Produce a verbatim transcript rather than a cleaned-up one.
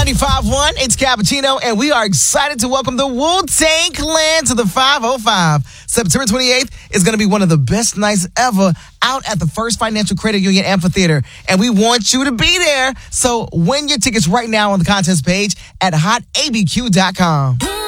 ninety-five point one, it's Cappuccino, and we are excited to welcome the Wu-Tang Clan to the five oh five. September twenty-eighth is going to be one of the best nights ever out at the First Financial Credit Union Amphitheater, and we want you to be there. So win your tickets right now on the contest page at hot a b q dot com.